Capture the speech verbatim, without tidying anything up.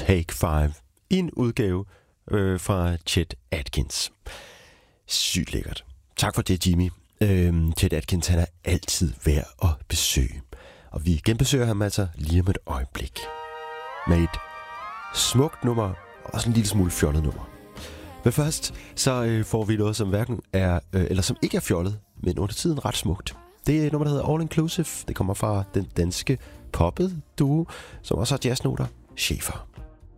Take five i en udgave øh, fra Chet Atkins. Sygt lækkert. Tak for det, Jimmy. Øhm, Chet Atkins, han er altid værd at besøge. Og vi genbesøger ham altså lige om et øjeblik. Med et smukt nummer, og også en lille smule fjollet nummer. Men først, så øh, får vi noget, som hverken er, øh, eller som ikke er fjollet, men under tiden ret smukt. Det er et nummer, der hedder All Inclusive. Det kommer fra den danske poppet duo, som også har jazznoter, Schäfer.